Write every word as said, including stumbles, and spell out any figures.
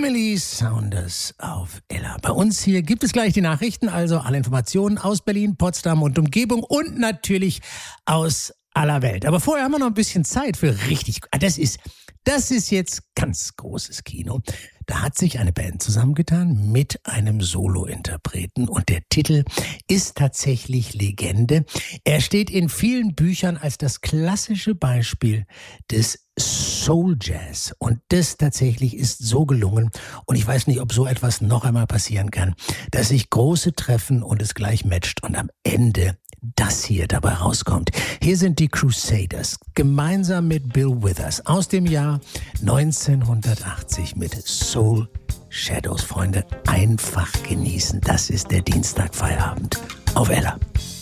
Emily Saunders auf Ella. Bei uns hier gibt es gleich die Nachrichten, also alle Informationen aus Berlin, Potsdam und Umgebung und natürlich aus aller Welt. Aber vorher haben wir noch ein bisschen Zeit für richtig, das ist, das ist jetzt ganz großes Kino. Da hat sich eine Band zusammengetan mit einem Solo-Interpreten und der Titel ist tatsächlich Legende. Er steht in vielen Büchern als das klassische Beispiel des Soul Jazz und das tatsächlich ist so gelungen und ich weiß nicht, ob so etwas noch einmal passieren kann, dass sich große treffen und es gleich matcht und am Ende das hier dabei rauskommt. Hier sind die Crusaders gemeinsam mit Bill Withers aus dem Jahr neunzehnhundertachtzig mit Soul Shadows. Freunde, einfach genießen. Das ist der Dienstagfeierabend auf Ella.